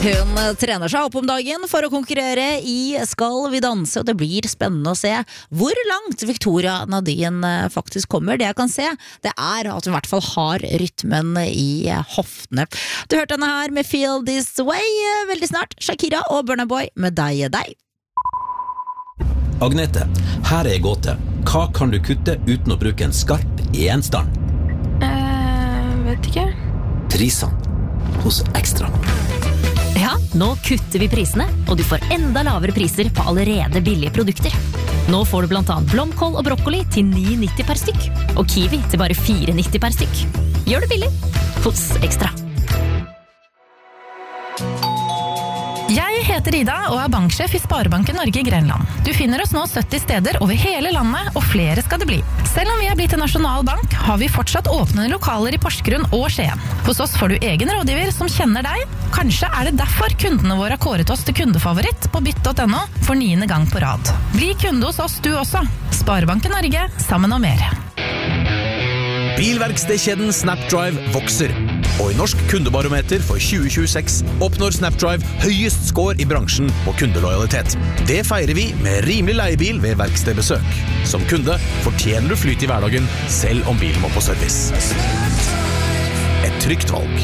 Hun trener seg opp om dagen for å konkurrere i Skal vi danse, og det blir spennende å se hvor langt Victoria Nadine faktisk kommer. Det jeg kan se, det at hun i hvert fall har rytmen i hoftene. Du hørte henne her med Feel This Way. Veldig snart Shakira og Burna Boy med Deg er deg. Agnete, her gåte. Hva kan du kutte uten å bruke en skarp gjenstand? Vet ikke. Prisene hos Ekstra. Ja, nå kutter vi prisene, og du får enda lavere priser på allerede billige produkter. Nå får du blant annet blomkål og brokkoli til 9,90 per stykk, og kiwi til bare 4,90 per stykk. Gjør det billig hos Ekstra. Jeg heter Ida og banksjef i Sparebanken Norge i Grenland. Du finner oss nå 70 steder over hele landet, og flere skal det bli. Selv om vi blitt en nasjonal bank, har vi fortsatt åpne lokaler i Porsgrunn og Skien. Hos oss får du egen rådgiver som kjenner deg. Kanskje det derfor kundene våre har kåret oss til kundefavoritt på bytt.no for 9. gang på rad. Bli kunde hos oss du også. Sparebanken Norge, sammen og mer. Bilverkstedkjeden Snapdrive vokser. Og i Norsk kundebarometer for 2026 oppnår Snapdrive høyest score i bransjen på kundelojalitet. Det feirer vi med rimelig leiebil ved verkstedbesøk. Som kunde fortjener du flyt i hverdagen, selv om bilen må på service. Et trygt valg.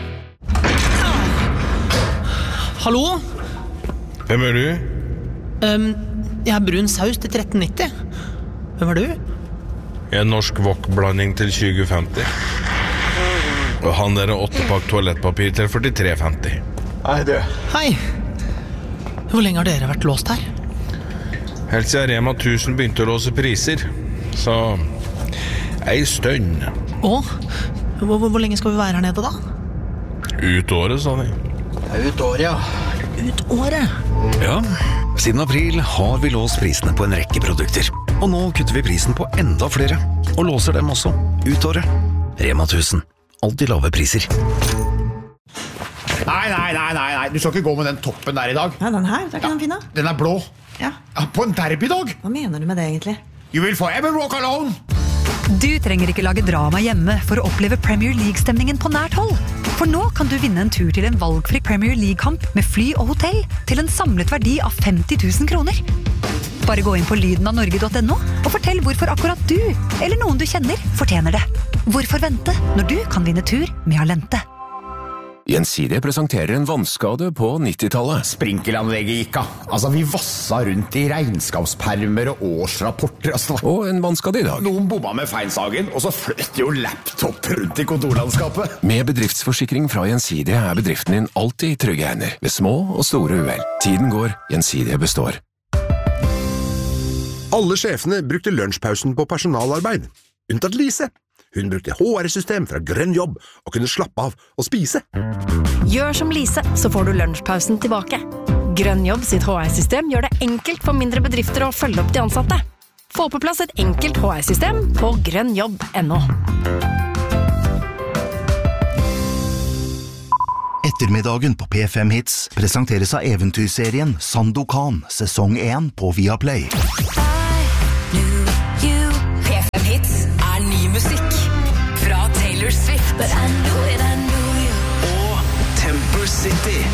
Hallo? Hvem du? Jeg brun saus til 13,90. Hvem du? En norsk wok-blanding til 2050. Og han 8-pakk toalettpapir til 43,50. Hei, du. Hei. Hvor lenge har dere vært låst her? Helt siden Rema 1000 begynte å låse priser. Så ei stønn. Hvor lenge skal vi være her nede da? Ut året, sa de. Ut året, ja. Ut året? Ja, siden april har vi låst prisene på en rekke produkter. Og nå kutter vi prisen på enda flere. Og låser dem også. Ut året. Rema 1000. Alltid lave priser. Nei, du skal ikke gå med den toppen der i dag. Ja, den her, det ikke den fine. Den blå. Ja. På en derbydag. Hva mener du med det egentlig? You will forever walk alone. Du trenger ikke lage drama hjemme for å oppleve Premier League-stemningen på nært hold. For nå kan du vinne en tur til en valgfri Premier League-kamp med fly og hotell til en samlet verdi av 50 000 kroner. Bare gå inn på lydenavnorge.no og fortell hvorfor akkurat du, eller noen du kjenner, fortjener det. Hvorfor vente når du kan vinne tur med Alente? Gjensidige presenterer en vannskade på 90-tallet. Sprinkelanlegget gikk av. Altså, vi vassa rundt i regnskapspermer og årsrapporter. Og en vannskade i dag. Noen bomma med feinsagen, og så fløt jo laptop rundt i kontorlandskapet. Med bedriftsforsikring fra Gjensidige bedriften din alltid i trygge hender. Ved små og store uhell. Tiden går, Gjensidige består. Alle sjefene brukte lunsjpausen på personalarbeid. Unntatt Lise. Hun brukte HR-system fra Grønn Jobb og kunne slappe av og spise. Gjør som Lise, så får du lunsjpausen tilbake. Grønn Jobb sitt HR-system gjør det enkelt for mindre bedrifter å følge opp de ansatte. Få på plass et enkelt HR-system på grønnjobb.no. Ettermiddagen på P5 Hits presenteres av eventyrserien Sandokan, sesong 1 på Viaplay. P5 Hits ny musikk fra Taylor Swift. Og Temper City.